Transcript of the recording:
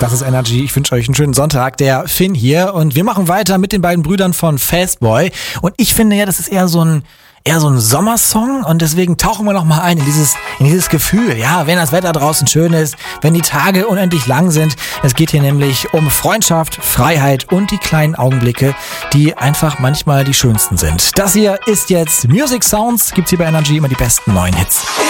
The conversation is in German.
Das ist Energy. Ich wünsche euch einen schönen Sonntag. Der Finn hier und wir machen weiter mit den beiden Brüdern von Fastboy. Und ich finde ja, das ist eher so ein Sommersong und deswegen tauchen wir noch mal ein in dieses Gefühl. Ja, wenn das Wetter draußen schön ist, wenn die Tage unendlich lang sind. Es geht hier nämlich um Freundschaft, Freiheit und die kleinen Augenblicke, die einfach manchmal die schönsten sind. Das hier ist jetzt Music Sounds. Gibt's hier bei Energy immer die besten neuen Hits.